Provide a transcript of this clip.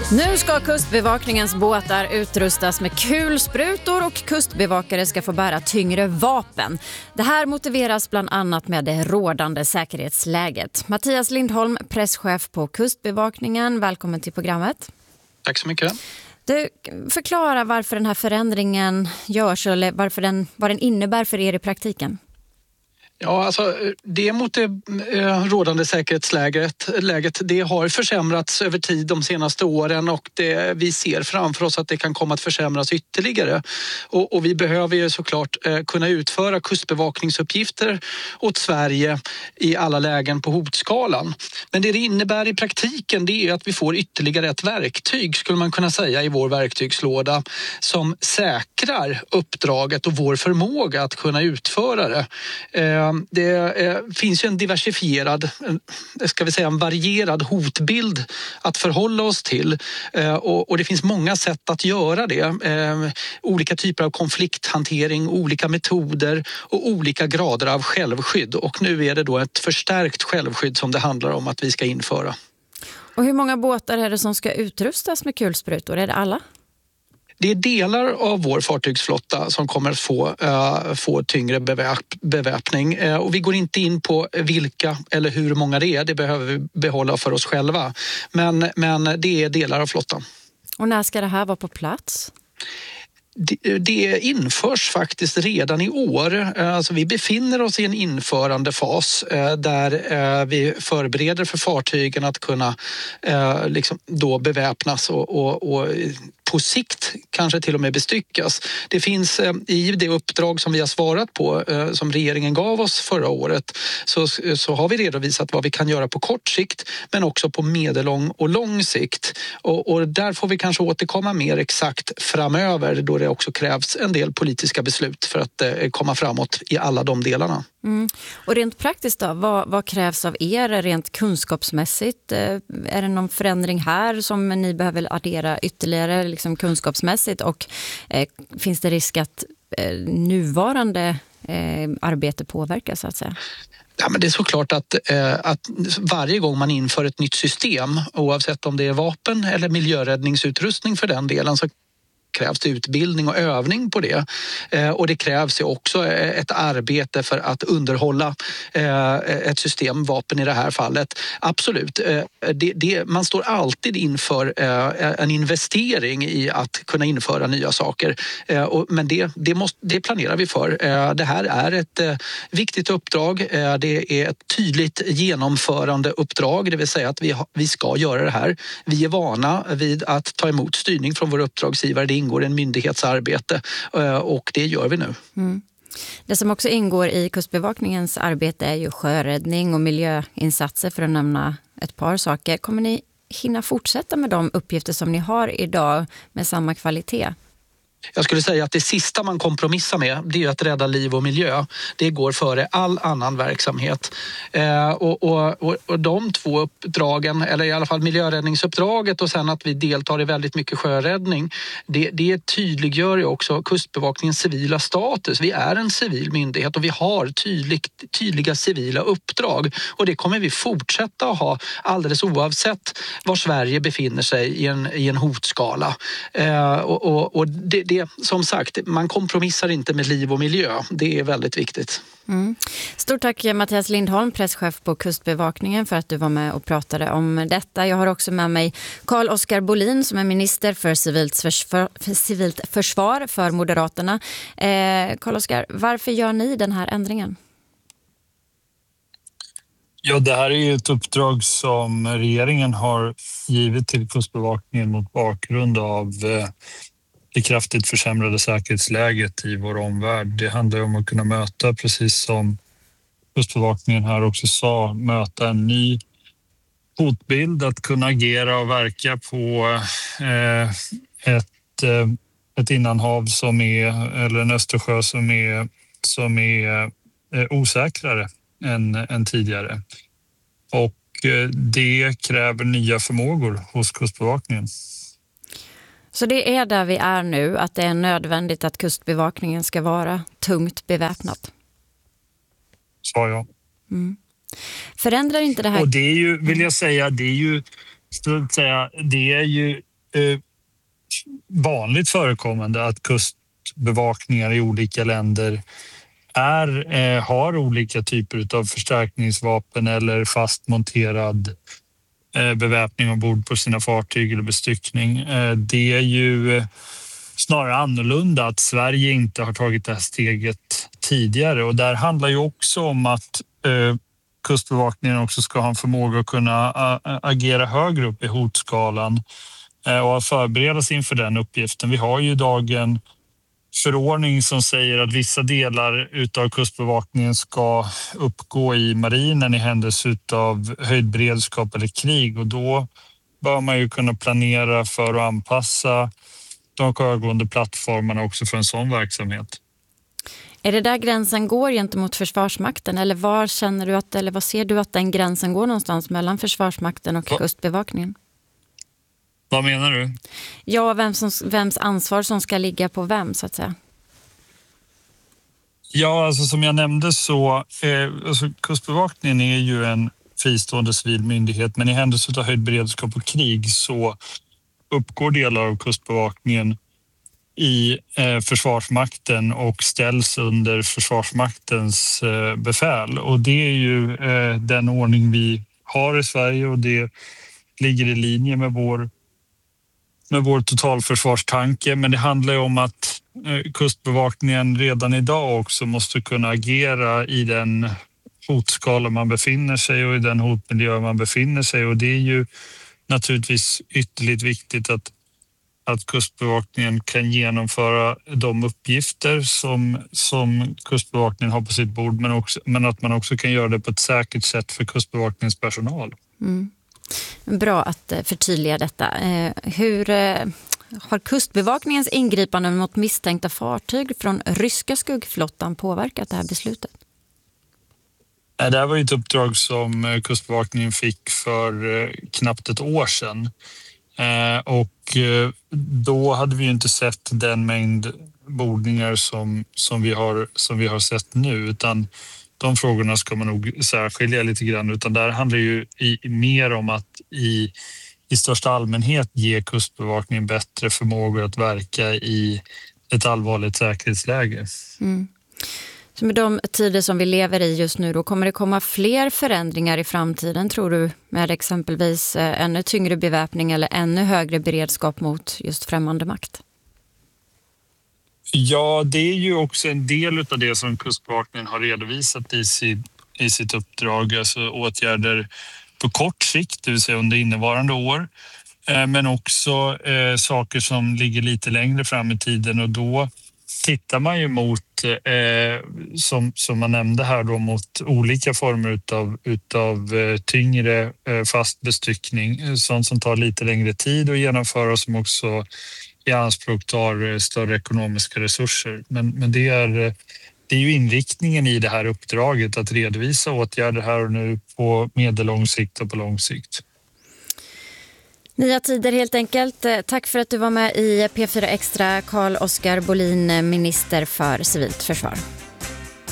Nu ska kustbevakningens båtar utrustas med kulsprutor och kustbevakare ska få bära tyngre vapen. Det här motiveras bland annat med det rådande säkerhetsläget. Mattias Lindholm, presschef på Kustbevakningen. Välkommen till programmet. Tack så mycket. Du, förklara varför den här förändringen görs eller vad den innebär för er i praktiken. Ja, alltså det mot det rådande säkerhetsläget, det har försämrats över tid de senaste åren och vi ser framför oss att det kan komma att försämras ytterligare. Och vi behöver ju såklart kunna utföra kustbevakningsuppgifter åt Sverige i alla lägen på hotskalan. Men det innebär i praktiken det är att vi får ytterligare ett verktyg, skulle man kunna säga, i vår verktygslåda som säkrar uppdraget och vår förmåga att kunna utföra det. Det finns ju en diversifierad, en varierad hotbild att förhålla oss till och det finns många sätt att göra det. Olika typer av konflikthantering, olika metoder och olika grader av självskydd. Och nu är det då ett förstärkt självskydd som det handlar om att vi ska införa. Och hur många båtar är det som ska utrustas med kulsprutor? Är det alla? Det är delar av vår fartygsflotta som kommer att få tyngre beväpning och vi går inte in på vilka eller hur många det är. Det behöver vi behålla för oss själva. Men det är delar av flottan. Och när ska det här vara på plats? Det införs faktiskt redan i år. Alltså vi befinner oss i en införandefas där vi förbereder för fartygen att kunna då beväpnas och på sikt kanske till och med bestyckas. Det finns i det uppdrag som vi har svarat på som regeringen gav oss förra året så har vi redovisat vad vi kan göra på kort sikt men också på medellång och lång sikt. Och där får vi kanske återkomma mer exakt framöver då det också krävs en del politiska beslut för att komma framåt i alla de delarna. Mm. Och rent praktiskt då, vad krävs av er rent kunskapsmässigt? Är det någon förändring här som ni behöver addera ytterligare liksom kunskapsmässigt och finns det risk att nuvarande arbete påverkas så att säga? Ja, men det är såklart att varje gång man inför ett nytt system, oavsett om det är vapen eller miljöräddningsutrustning för den delen, så krävs det utbildning och övning på det. Och det krävs ju också ett arbete för att underhålla ett system, vapen i det här fallet. Absolut, man står alltid inför en investering i att kunna införa nya saker. Men det planerar vi för. Det här är ett viktigt uppdrag. Det är ett tydligt genomförande uppdrag, det vill säga att vi ska göra det här. Vi är vana vid att ta emot styrning från vår uppdragsgivare. Det ingår en myndighetsarbete och det gör vi nu. Mm. Det som också ingår i kustbevakningens arbete är ju sjöräddning och miljöinsatser för att nämna ett par saker. Kommer ni hinna fortsätta med de uppgifter som ni har idag med samma kvalitet? Jag skulle säga att det sista man kompromissar med det är att rädda liv och miljö. Det går före all annan verksamhet. Och de två uppdragen, eller i alla fall miljöräddningsuppdraget och sen att vi deltar i väldigt mycket sjöräddning, det tydliggör ju också kustbevakningens civila status. Vi är en civil myndighet och vi har tydliga civila uppdrag. Och det kommer vi fortsätta att ha alldeles oavsett var Sverige befinner sig i en hotskala. Och det som sagt, man kompromissar inte med liv och miljö. Det är väldigt viktigt. Mm. Stort tack Mattias Lindholm, presschef på Kustbevakningen, för att du var med och pratade om detta. Jag har också med mig Carl-Oskar Bolin som är minister för civilt försvar för Moderaterna. Carl-Oskar, varför gör ni den här ändringen? Ja, det här är ju ett uppdrag som regeringen har givit till Kustbevakningen mot bakgrund av det kraftigt försämrade säkerhetsläget i vår omvärld. Det handlar om att kunna möta, precis som Kustbevakningen här också sa, möta en ny hotbild, att kunna agera och verka på ett innanhav eller en Östersjö som är osäkrare än tidigare. Och det kräver nya förmågor hos Kustbevakningen. Så det är där vi är nu, att det är nödvändigt att Kustbevakningen ska vara tungt beväpnat? Sa jag. Mm. Förändrar inte det här... Och det är ju, vill jag säga, det är ju vanligt förekommande att kustbevakningar i olika länder har olika typer av förstärkningsvapen eller fastmonterad beväpning ombord på sina fartyg eller bestyckning. Det är ju snarare annorlunda att Sverige inte har tagit det här steget tidigare, och där handlar ju också om att kustbevakningen också ska ha en förmåga att kunna agera högre upp i hotskalan och förbereda sig inför den uppgiften. Vi har ju idag en förordning som säger att vissa delar utav kustbevakningen ska uppgå i marinen i händelse av höjd beredskap eller krig, och då bör man ju kunna planera för att anpassa de sjögående plattformarna också för en sån verksamhet. Är det där gränsen går gentemot Försvarsmakten, eller var känner du att, eller vad ser du att den gränsen går någonstans mellan Försvarsmakten och kustbevakningen? Vad menar du? Ja, vems ansvar som ska ligga på vem, så att säga. Ja, alltså som jag nämnde så kustbevakningen är ju en fristående civil myndighet, men i händelse av höjd beredskap och krig så uppgår delar av kustbevakningen i Försvarsmakten och ställs under Försvarsmaktens befäl. Och det är ju den ordning vi har i Sverige, och det ligger i linje med vår totalförsvarstanke. Men det handlar ju om att kustbevakningen redan idag också måste kunna agera i den hotskala man befinner sig och i den hotmiljö man befinner sig. Och det är ju naturligtvis ytterligt viktigt att kustbevakningen kan genomföra de uppgifter som kustbevakningen har på sitt bord, men att man också kan göra det på ett säkert sätt för kustbevakningens personal. Mm. Bra att förtydliga detta. Hur har kustbevakningens ingripanden mot misstänkta fartyg från ryska skuggflottan påverkat det här beslutet? Det här var ju ett uppdrag som kustbevakningen fick för knappt ett år sedan. Och då hade vi ju inte sett den mängd bordningar som vi har sett nu, utan de frågorna ska man nog särskilja lite grann, utan där handlar ju mer om att i största allmänhet ge kustbevakningen bättre förmågor att verka i ett allvarligt säkerhetsläge. Mm. Så med de tider som vi lever i just nu, då kommer det komma fler förändringar i framtiden, tror du, med exempelvis ännu tyngre beväpning eller ännu högre beredskap mot just främmande makt? Ja, det är ju också en del av det som kustbevakningen har redovisat i sitt uppdrag, alltså åtgärder på kort sikt, det vill säga under innevarande år, men också saker som ligger lite längre fram i tiden, och då tittar man ju mot, som man nämnde här då, mot olika former utav tyngre fast bestyckning, sånt som tar lite längre tid att genomföra och som också i anspråk tar större ekonomiska resurser. Men det är ju inriktningen i det här uppdraget, att redovisa åtgärder här och nu på medellång sikt och på lång sikt. Nya tider helt enkelt. Tack för att du var med i P4 Extra, Carl-Oskar Bolin, minister för civilt försvar.